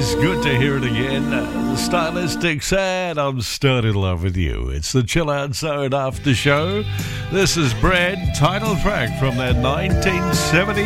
always good to hear it again. The Stylistics and I'm Still in Love with You. It's the Chill Out Zone after show. This is Brad, title track from that 1970